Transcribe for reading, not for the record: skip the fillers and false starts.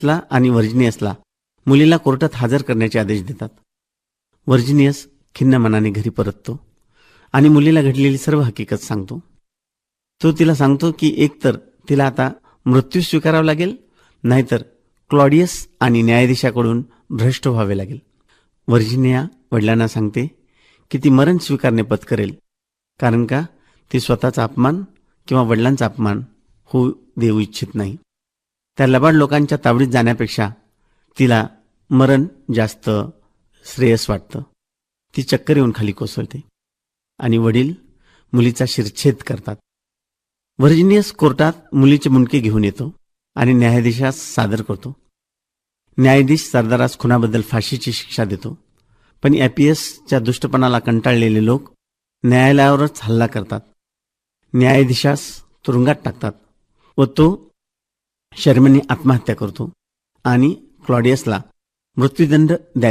आणि व्हर्जिनियसला मुलीला कोर्टात हजर करण्याचे आदेश देतात. व्हर्जिनियस खिन्न मनाने घरी परततो आणि मुलीला घडलेली सर्व हकीकत सांगतो. तो तिला सांगतो की एकतर तिला आता मृत्यू स्वीकारावा लागेल, नाहीतर क्लॉडियस आणि न्यायाधीशाकडून भ्रष्ट व्हावे लागेल. व्हर्जिनिया वडिलांना सांगते की ती मरण स्वीकारणे पत्करेल, कारण का ती स्वतःचा अपमान किंवा वडिलांचा अपमान होऊ देऊ इच्छित नाही. त्या लबाड लोकांच्या तावडीत जाण्यापेक्षा तिला मरण जास्त श्रेयस वाटतं. ती चक्कर येऊन खाली कोसळते आणि वडील मुलीचा शिरच्छेद करतात. व्हर्जिनियस कोर्टात मुलीचे मुंडके घेऊन येतो आणि न्यायाधीशास सादर करतो. न्यायाधीश सरदारास खुनाबद्दल फाशीची शिक्षा देतो. पण ॲपियसच्या दुष्टपणाला कंटाळलेले लोक न्यायालयावरच हल्ला करतात. न्यायाधीशास तुरुंगात टाकतात व तो शर्मेने आत्महत्या करतो आणि क्लॉडियसला मृत्यूदंड